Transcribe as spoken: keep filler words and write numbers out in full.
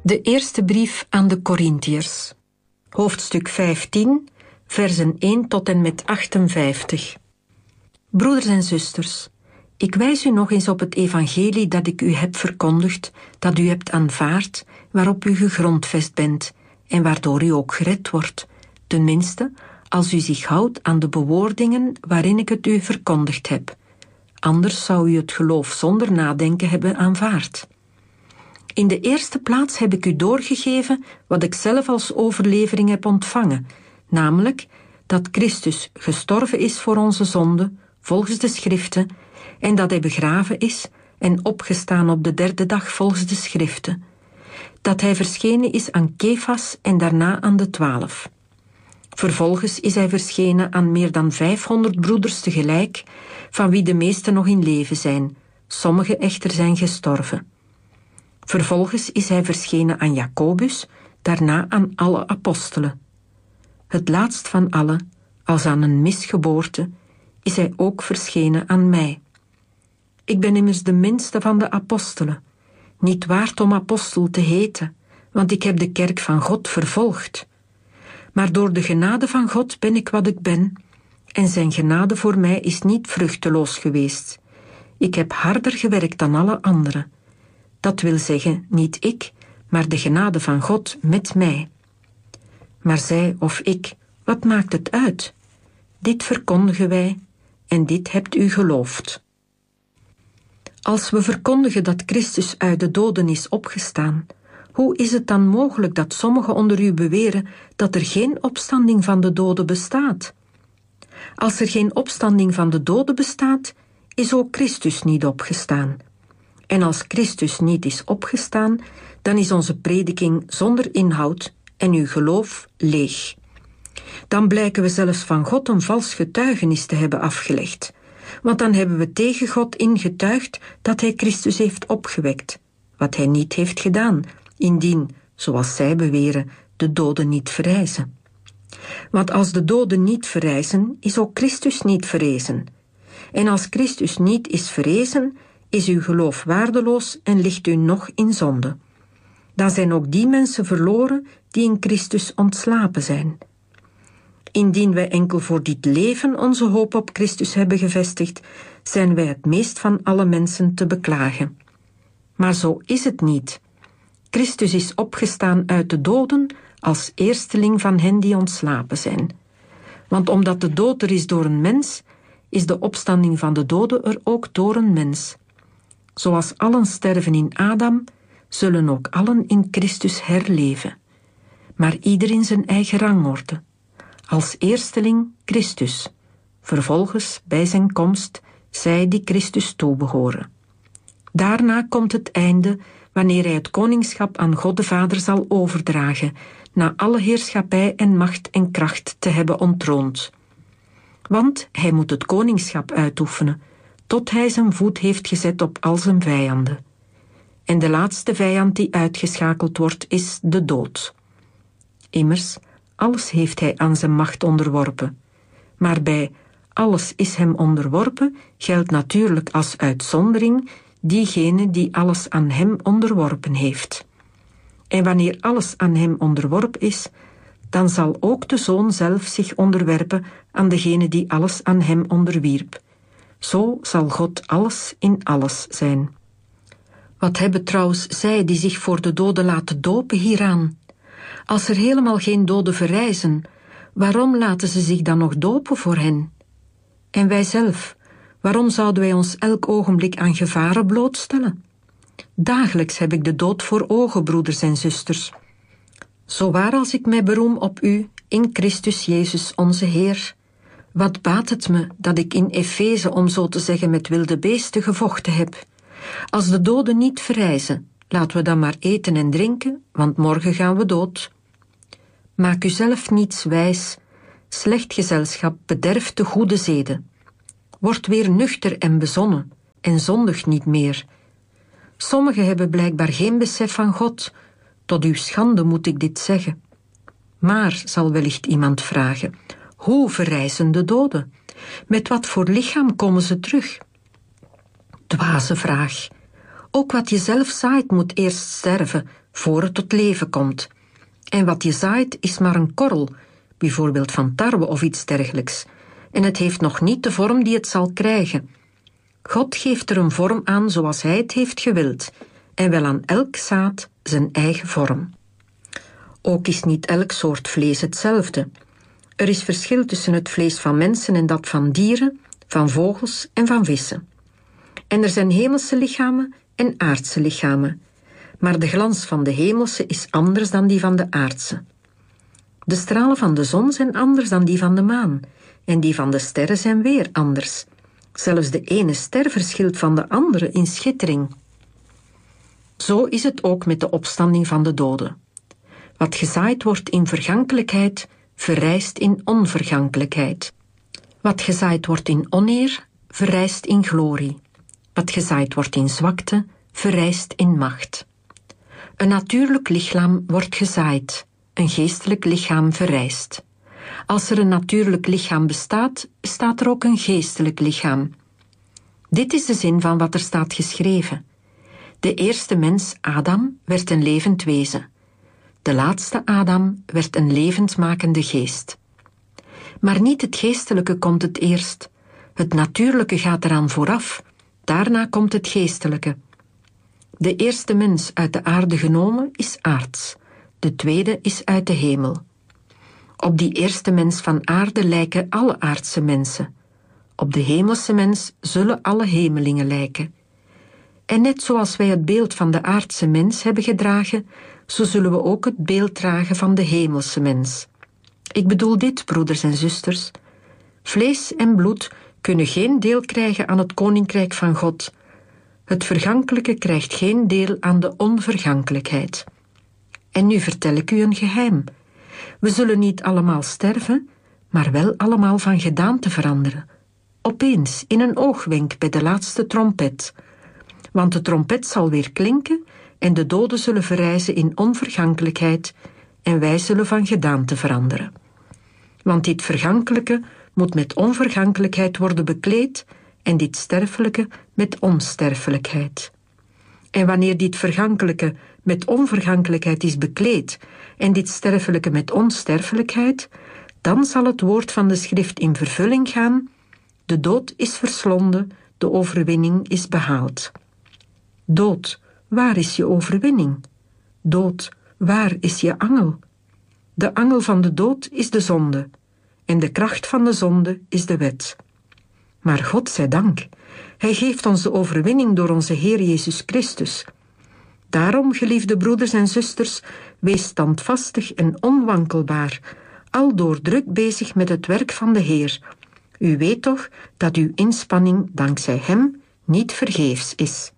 De eerste brief aan de Korintiërs, hoofdstuk vijftien, versen één tot en met achtenvijftig. Broeders en zusters, ik wijs u nog eens op het evangelie dat ik u heb verkondigd, dat u hebt aanvaard, waarop u gegrondvest bent en waardoor u ook gered wordt, tenminste als u zich houdt aan de bewoordingen waarin ik het u verkondigd heb. Anders zou u het geloof zonder nadenken hebben aanvaard. In de eerste plaats heb ik u doorgegeven wat ik zelf als overlevering heb ontvangen, namelijk dat Christus gestorven is voor onze zonden, volgens de Schriften, en dat hij begraven is en opgestaan op de derde dag volgens de Schriften, dat hij verschenen is aan Kefas en daarna aan de twaalf. Vervolgens is hij verschenen aan meer dan vijfhonderd broeders tegelijk, van wie de meesten nog in leven zijn, sommigen echter zijn gestorven. Vervolgens is hij verschenen aan Jacobus, daarna aan alle apostelen. Het laatst van allen, als aan een misgeboorte, is hij ook verschenen aan mij. Ik ben immers de minste van de apostelen, niet waard om apostel te heten, want ik heb de kerk van God vervolgd. Maar door de genade van God ben ik wat ik ben, en zijn genade voor mij is niet vruchteloos geweest. Ik heb harder gewerkt dan alle anderen. Dat wil zeggen, niet ik, maar de genade van God met mij. Maar zij of ik, wat maakt het uit? Dit verkondigen wij, en dit hebt u geloofd. Als we verkondigen dat Christus uit de doden is opgestaan, hoe is het dan mogelijk dat sommigen onder u beweren dat er geen opstanding van de doden bestaat? Als er geen opstanding van de doden bestaat, is ook Christus niet opgestaan. En als Christus niet is opgestaan, dan is onze prediking zonder inhoud en uw geloof leeg. Dan blijken we zelfs van God een vals getuigenis te hebben afgelegd. Want dan hebben we tegen God ingetuigd dat hij Christus heeft opgewekt, wat hij niet heeft gedaan, indien, zoals zij beweren, de doden niet verrijzen. Want als de doden niet verrijzen, is ook Christus niet verrezen. En als Christus niet is verrezen, is uw geloof waardeloos en ligt u nog in zonde. Dan zijn ook die mensen verloren die in Christus ontslapen zijn. Indien wij enkel voor dit leven onze hoop op Christus hebben gevestigd, zijn wij het meest van alle mensen te beklagen. Maar zo is het niet. Christus is opgestaan uit de doden als eersteling van hen die ontslapen zijn. Want omdat de dood er is door een mens, is de opstanding van de doden er ook door een mens. Zoals allen sterven in Adam, zullen ook allen in Christus herleven. Maar ieder in zijn eigen rangorde. Als eersteling Christus, vervolgens bij zijn komst zij die Christus toebehoren. Daarna komt het einde, wanneer hij het koningschap aan God de Vader zal overdragen, na alle heerschappij en macht en kracht te hebben ontroond. Want hij moet het koningschap uitoefenen, tot hij zijn voet heeft gezet op al zijn vijanden. En de laatste vijand die uitgeschakeld wordt, is de dood. Immers, alles heeft hij aan zijn macht onderworpen. Maar bij alles is hem onderworpen geldt natuurlijk als uitzondering diegene die alles aan hem onderworpen heeft. En wanneer alles aan hem onderworpen is, dan zal ook de Zoon zelf zich onderwerpen aan degene die alles aan hem onderwierp. Zo zal God alles in alles zijn. Wat hebben trouwens zij die zich voor de doden laten dopen hieraan? Als er helemaal geen doden verrijzen, waarom laten ze zich dan nog dopen voor hen? En wij zelf, waarom zouden wij ons elk ogenblik aan gevaren blootstellen? Dagelijks heb ik de dood voor ogen, broeders en zusters. Zowaar als ik mij beroem op u, in Christus Jezus onze Heer, wat baat het me dat ik in Efeze, om zo te zeggen, met wilde beesten gevochten heb? Als de doden niet verrijzen, laten we dan maar eten en drinken, want morgen gaan we dood. Maak u zelf niets wijs, slecht gezelschap bederft de goede zeden. Word weer nuchter en bezonnen, en zondig niet meer. Sommigen hebben blijkbaar geen besef van God, tot uw schande moet ik dit zeggen. Maar, zal wellicht iemand vragen, hoe verrijzen de doden? Met wat voor lichaam komen ze terug? Dwaze vraag. Ook wat je zelf zaait moet eerst sterven, voor het tot leven komt. En wat je zaait is maar een korrel, bijvoorbeeld van tarwe of iets dergelijks. En het heeft nog niet de vorm die het zal krijgen. God geeft er een vorm aan zoals hij het heeft gewild, en wel aan elk zaad zijn eigen vorm. Ook is niet elk soort vlees hetzelfde. Er is verschil tussen het vlees van mensen en dat van dieren, van vogels en van vissen. En er zijn hemelse lichamen en aardse lichamen. Maar de glans van de hemelse is anders dan die van de aardse. De stralen van de zon zijn anders dan die van de maan, en die van de sterren zijn weer anders. Zelfs de ene ster verschilt van de andere in schittering. Zo is het ook met de opstanding van de doden. Wat gezaaid wordt in vergankelijkheid, verrijst in onvergankelijkheid. Wat gezaaid wordt in oneer, verrijst in glorie. Wat gezaaid wordt in zwakte, verrijst in macht. Een natuurlijk lichaam wordt gezaaid, een geestelijk lichaam verrijst. Als er een natuurlijk lichaam bestaat, bestaat er ook een geestelijk lichaam. Dit is de zin van wat er staat geschreven. De eerste mens, Adam, werd een levend wezen. De laatste Adam werd een levendmakende geest. Maar niet het geestelijke komt het eerst. Het natuurlijke gaat eraan vooraf. Daarna komt het geestelijke. De eerste mens uit de aarde genomen is aards. De tweede is uit de hemel. Op die eerste mens van aarde lijken alle aardse mensen. Op de hemelse mens zullen alle hemelingen lijken. En net zoals wij het beeld van de aardse mens hebben gedragen, zo zullen we ook het beeld dragen van de hemelse mens. Ik bedoel dit, broeders en zusters. Vlees en bloed kunnen geen deel krijgen aan het koninkrijk van God. Het vergankelijke krijgt geen deel aan de onvergankelijkheid. En nu vertel ik u een geheim. We zullen niet allemaal sterven, maar wel allemaal van gedaante veranderen. Opeens, in een oogwenk bij de laatste trompet. Want de trompet zal weer klinken en de doden zullen verrijzen in onvergankelijkheid en wij zullen van gedaante veranderen. Want dit vergankelijke moet met onvergankelijkheid worden bekleed en dit sterfelijke met onsterfelijkheid. En wanneer dit vergankelijke met onvergankelijkheid is bekleed en dit sterfelijke met onsterfelijkheid, dan zal het woord van de schrift in vervulling gaan: de dood is verslonden, de overwinning is behaald. Dood, waar is je overwinning? Dood, waar is je angel? De angel van de dood is de zonde, en de kracht van de zonde is de wet. Maar God zij dank, hij geeft ons de overwinning door onze Heer Jezus Christus. Daarom, geliefde broeders en zusters, wees standvastig en onwankelbaar, aldoor druk bezig met het werk van de Heer. U weet toch dat uw inspanning dankzij hem niet vergeefs is.